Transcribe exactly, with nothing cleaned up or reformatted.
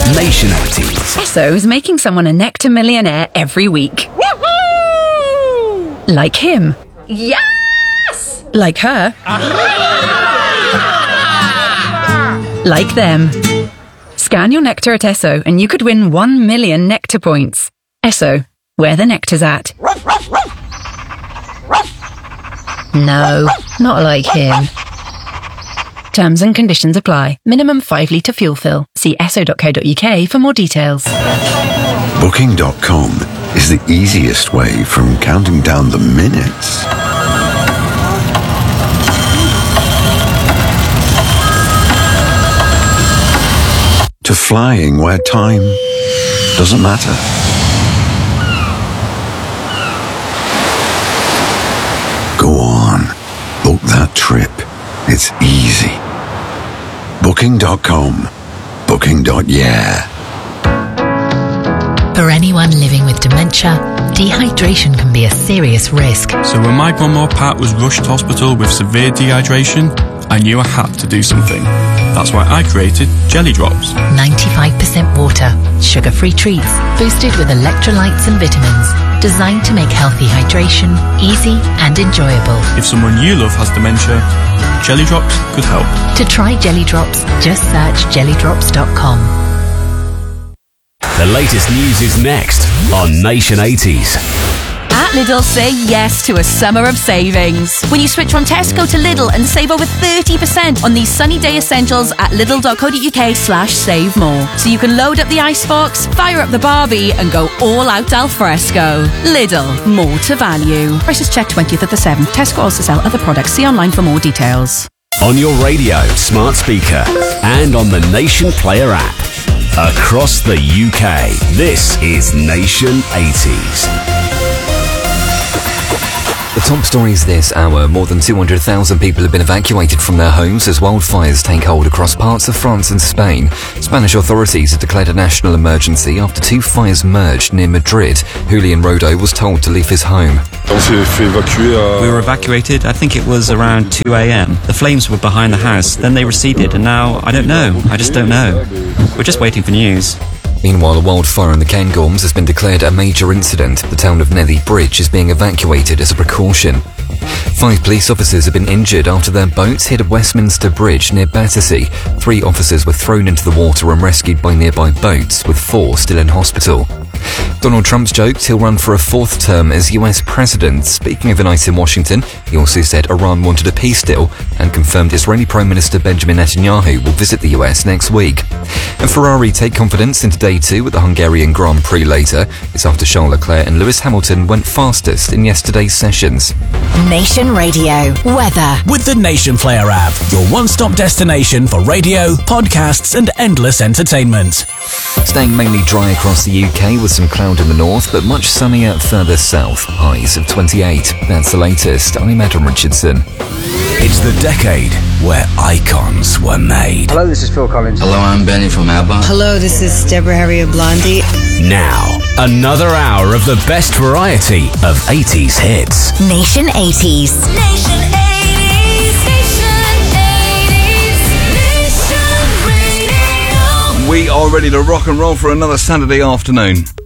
Nation eighties. Esso's making someone a nectar millionaire every week. Woohoo! Like him. Yes! Like her. Like them. Scan your nectar at Esso and you could win one million nectar points. Esso, where the nectar's at. No, not like him. Terms and conditions apply. Minimum five litre fuel fill. See esso dot co dot uk for more details. Booking dot com is the easiest way from counting down the minutes to flying where time doesn't matter. Go on, book that trip. It's easy. Booking dot com. Booking. Yeah. For anyone living with dementia, dehydration can be a serious risk. So when my grandma Pat was rushed to hospital with severe dehydration, I knew I had to do something. That's why I created Jelly Drops. ninety-five percent water, sugar-free treats, boosted with electrolytes and vitamins, designed to make healthy hydration easy and enjoyable. If someone you love has dementia, Jelly Drops could help. To try Jelly Drops, just search jelly drops dot com. The latest news is next on Nation eighties. At Lidl, say yes to a summer of savings. When you switch from Tesco to Lidl and save over thirty percent on these sunny day essentials at lidl dot co dot uk slash save more. So you can load up the icebox, fire up the barbie and go all out al fresco. Lidl, more to value. Prices checked twentieth of the seventh. Tesco also sell other products. See online for more details. On your radio, smart speaker, and on the Nation Player app. Across the U K, this is Nation eighties. The top stories this hour. More than two hundred thousand people have been evacuated from their homes as wildfires take hold across parts of France and Spain. Spanish authorities have declared a national emergency after two fires merged near Madrid. Julian Rodo was told to leave his home. We were evacuated, I think it was around two a.m. The flames were behind the house, then they receded, and now I don't know. I just don't know. We're just waiting for news. Meanwhile, a wildfire in the Cairngorms has been declared a major incident. The town of Nethy Bridge is being evacuated as a precaution. Five police officers have been injured after their boats hit a Westminster Bridge near Battersea. Three officers were thrown into the water and rescued by nearby boats, with four still in hospital. Donald Trump's joked he'll run for a fourth term as U S president. Speaking overnight in Washington, he also said Iran wanted a peace deal and confirmed Israeli Prime Minister Benjamin Netanyahu will visit the U S next week. And Ferrari take confidence into day two at the Hungarian Grand Prix later. It's after Charles Leclerc and Lewis Hamilton went fastest in yesterday's sessions. Nation Radio weather with the Nation Player app, your one-stop destination for radio, podcasts and endless entertainment. Staying mainly dry across the U K with some cloud in the north, but much sunnier further south. Highs of twenty-eight. That's the latest. I'm Adam Richardson. It's the decade where icons were made. Hello, this is Phil Collins. Hello, I'm Benny from ABBA. Hello, this is Deborah Harry of Blondie. Now, another hour of the best variety of eighties hits. Nation eighties. Nation eighties. Nation eighties. Nation Radio. We are ready to rock and roll for another Saturday afternoon.